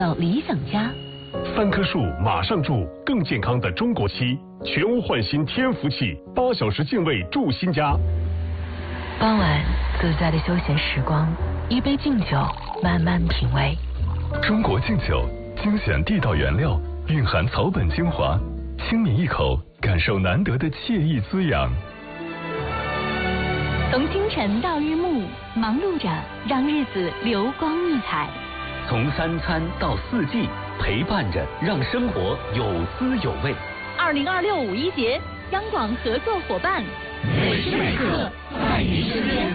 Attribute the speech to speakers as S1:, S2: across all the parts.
S1: 到理想家。
S2: 3棵树马上住，更健康的中国漆，全屋焕新天福气，8小时净味住新家。
S1: 傍晚自在的休闲时光，一杯敬酒，慢慢品味。
S3: 中国敬酒，精选地道原料，蕴含草本精华，轻抿一口，感受难得的惬意滋养。
S1: 从清晨到日暮，忙碌着让日子流光溢彩；
S4: 从3餐到4季，陪伴着让生活有滋有味。
S1: 2026五一节，央广合作伙伴，每时每刻在您身边。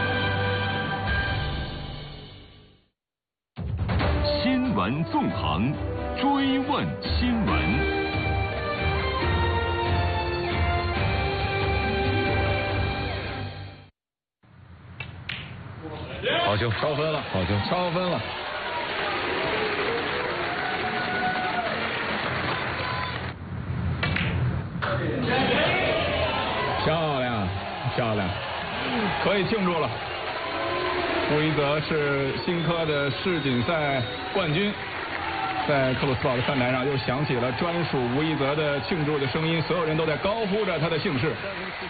S5: 新闻纵横，追问新闻。
S6: 好球，超分了！好球，超分了！漂亮，漂亮，可以庆祝了。吴一泽是新科的世锦赛冠军，在克鲁斯堡的看台上又响起了专属吴一泽的庆祝的声音，所有人都在高呼着他的姓氏。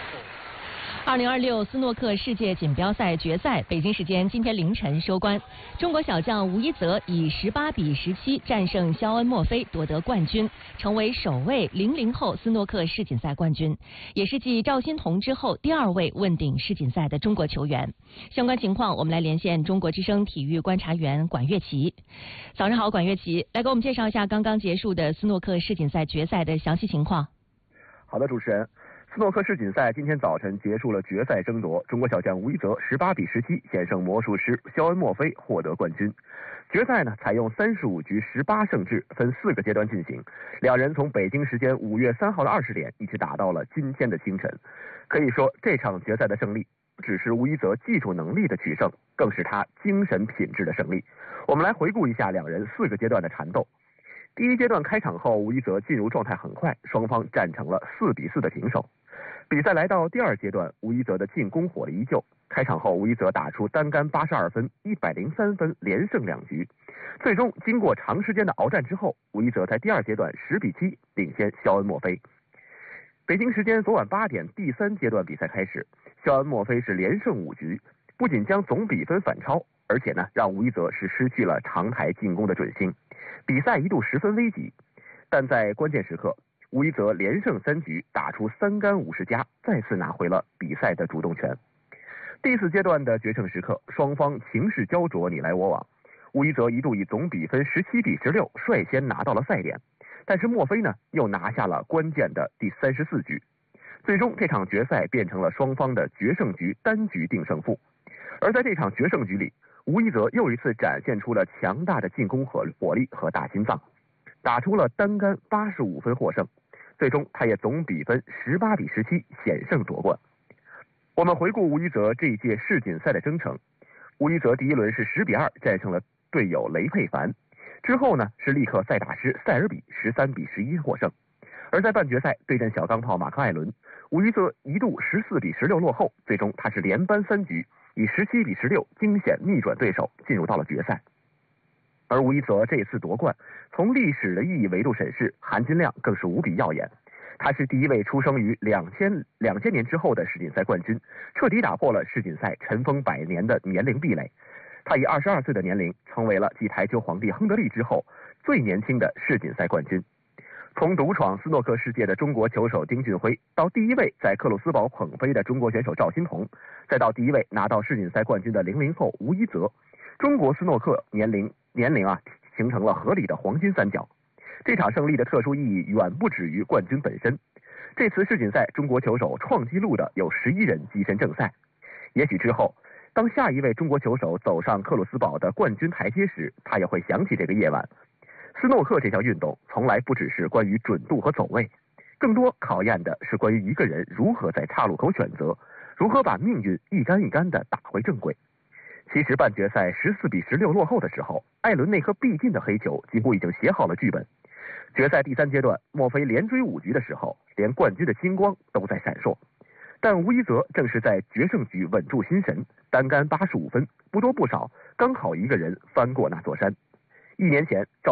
S1: 2026斯诺克世界锦标赛决赛，北京时间今天凌晨收官。中国小将吴一泽以18比17战胜肖恩·墨菲，夺得冠军，成为首位00后斯诺克世锦赛冠军，也是继赵心童之后第2位问鼎世锦赛的中国球员。相关情况，我们来连线中国之声体育观察员管乐琪。早上好，管乐琪，来给我们介绍一下刚刚结束的斯诺克世锦赛决赛的详细情况。
S7: 好的，主持人。斯诺克世锦赛今天早晨结束了决赛争夺，中国小将吴一泽18比17险胜魔术师肖恩·墨菲，获得冠军。决赛呢采用35局18胜制，分4个阶段进行。两人从北京时间5月3号的20点一直打到了今天的清晨。可以说，这场决赛的胜利不只是吴一泽技术能力的取胜，更是他精神品质的胜利。我们来回顾一下两人4个阶段的缠斗。第一阶段开场后，吴一泽进入状态很快，双方战成了4比4的平手。比赛来到第2阶段，吴一泽的进攻火力依旧。开场后，吴一泽打出单杆82分、103分，连胜2局。最终，经过长时间的鏖战之后，吴一泽在第2阶段10比7领先肖恩·墨菲。北京时间昨晚8点，第3阶段比赛开始，肖恩·墨菲是连胜5局，不仅将总比分反超，而且呢让吴一泽是失去了长台进攻的准星，比赛一度十分危急。但在关键时刻，吴一泽连胜3局，打出3杆50加，再次拿回了比赛的主动权。第4阶段的决胜时刻，双方情势焦灼，你来我往。吴一泽一度以总比分17比16率先拿到了赛点，但是墨菲呢又拿下了关键的第34局。最终这场决赛变成了双方的决胜局，单局定胜负。而在这场决胜局里，吴一泽又一次展现出了强大的进攻火力和大心脏，打出了单杆85分获胜。最终他也总比分18比17险胜夺冠。我们回顾吴一泽这一届世锦赛的征程，吴一泽第一轮是10比2战胜了队友雷佩凡，之后呢是力克塞大师塞尔比13比11获胜。而在半决赛对阵小钢炮马克艾伦，吴一泽一度14比16落后，最终他是连扳3局，以17比16惊险逆转对手，进入到了决赛。而吴一泽这次夺冠，从历史的意义维度审视，含金量更是无比耀眼。他是第一位出生于2000年之后的世锦赛冠军，彻底打破了世锦赛尘封100年的年龄壁垒。他以22岁的年龄，成为了继台球皇帝亨德利之后最年轻的世锦赛冠军。从独闯斯诺克世界的中国球手丁俊晖，到第一位在克鲁斯堡捧飞的中国选手赵心童，再到第一位拿到世锦赛冠军的00后吴一泽，中国斯诺克年龄形成了合理的黄金三角。这场胜利的特殊意义远不止于冠军本身。这次世锦赛中国球手创纪录的有11人跻身正赛。也许之后，当下一位中国球手走上克鲁斯堡的冠军台阶时，他也会想起这个夜晚。斯诺克这项运动从来不只是关于准度和走位，更多考验的是关于一个人如何在岔路口选择，如何把命运一杆一杆地打回正轨。其实半决赛14比16落后的时候，艾伦内克必进的黑球几乎已经写好了剧本。决赛第3阶段，墨菲连追5局的时候，连冠军的金光都在闪烁。但吴一泽正是在决胜局稳住心神，单杆85分，不多不少，刚好一个人翻过那座山。 1年前赵